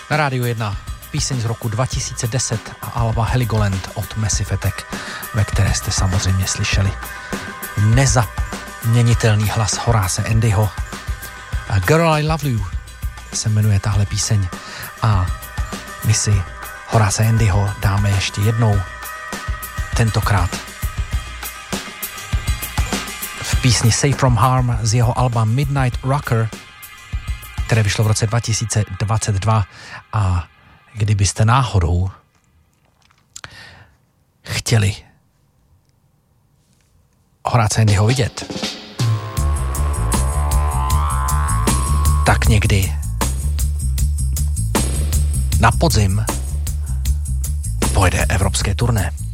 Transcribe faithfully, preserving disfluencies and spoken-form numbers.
Na Rádiu jedna píseň z roku dva tisíce deset a alba Heligoland od Massive Attack, ve které jste samozřejmě slyšeli nezaměnitelný hlas Horace Andyho. Girl I Love You se jmenuje tahle píseň a my si Horace Andyho dáme ještě jednou, tentokrát v písni Safe From Harm z jeho alba Midnight Rocker, které vyšlo v roce dva tisíce dvacet dva. A kdybyste náhodou chtěli Horace Andyho vidět, tak někdy na podzim pojede evropské turné.